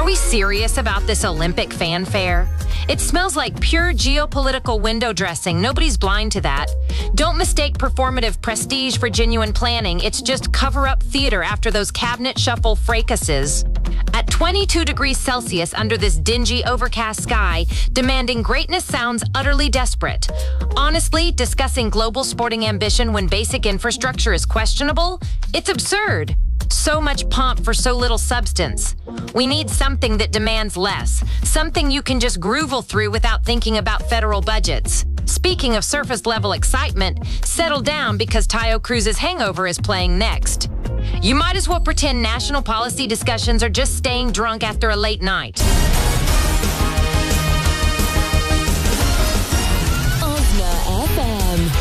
we serious about this Olympic fanfare? It smells like pure geopolitical window dressing. Nobody's blind to that. Don't mistake performative prestige for genuine planning. It's just cover-up theater after those cabinet shuffle fracases. At 22 degrees Celsius under this dingy, overcast sky, demanding greatness sounds utterly desperate. Honestly, discussing global sporting ambition when basic infrastructure is questionable? It's absurd. So much pomp for so little substance. We need something that demands less, something you can just groovle through without thinking about federal budgets. Speaking of surface-level excitement, settle down because Tayo Cruz's Hangover is playing next. You might as well pretend national policy discussions are just staying drunk after a late night.